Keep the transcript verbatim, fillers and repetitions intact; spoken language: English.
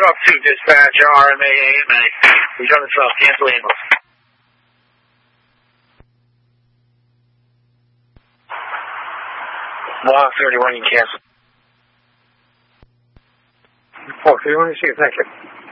Truck two dispatch, R M A A M A. He's on the truck, cancel ambulance. Block thirty-one, you can cancel. Oh, thirty-one, you see, thank you.